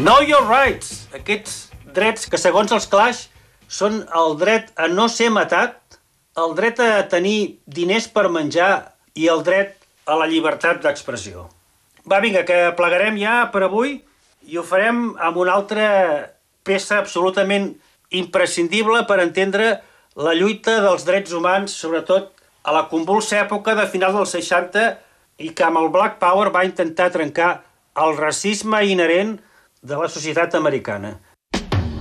Know your rights. Aquests drets que, segons els Clash, són el dret a no ser matat, el dret a tenir diners per menjar i el dret a la llibertat d'expressió. Va, vinga, que plegarem ja per avui i ho farem amb una altra peça absolutament imprescindible per entendre la lluita dels drets humans, sobretot a la convulsa època de final dels 60 i que amb el Black Power va intentar trencar el racisme inherent de la societat americana.